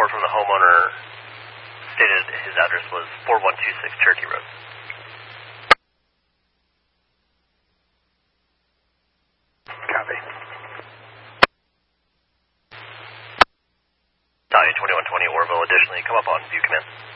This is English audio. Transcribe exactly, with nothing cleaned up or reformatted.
report from the homeowner stated his address was four one two six Cherokee Road. Copy. Value twenty-one twenty Orville, additionally, come up on view command.